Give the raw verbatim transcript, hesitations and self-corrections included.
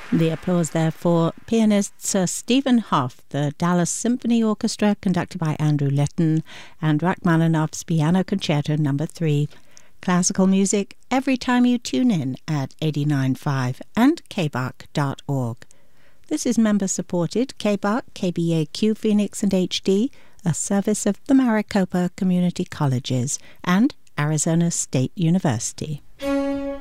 The applause there for pianist Sir Stephen Hough, the Dallas Symphony Orchestra conducted by Andrew Litton, and Rachmaninoff's Piano Concerto number three. Classical music every time you tune in at eighty-nine point five and k b a r c dot org. This is member-supported K B A R C, K B A Q Phoenix and H D, a service of the Maricopa Community Colleges and Arizona State University.